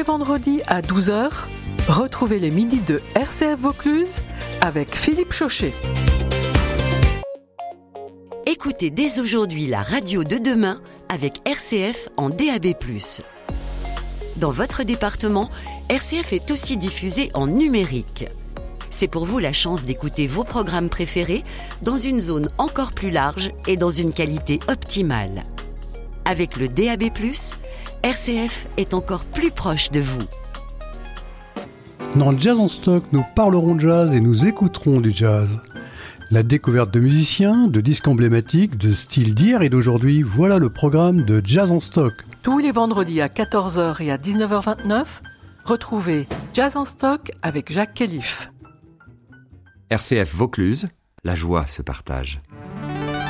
les vendredis à 12h, retrouvez les midis de RCF Vaucluse avec Philippe Chauchet. Écoutez dès aujourd'hui la radio de demain avec RCF en DAB+. Dans votre département, RCF est aussi diffusé en numérique. C'est pour vous la chance d'écouter vos programmes préférés dans une zone encore plus large et dans une qualité optimale. Avec le DAB+, RCF est encore plus proche de vous. Dans Jazz en stock, nous parlerons de jazz et nous écouterons du jazz. La découverte de musiciens, de disques emblématiques, de styles d'hier et d'aujourd'hui, voilà le programme de Jazz en stock. Tous les vendredis à 14h et à 19h29, retrouvez Jazz en stock avec Jacques Kélif. RCF Vaucluse, la joie se partage.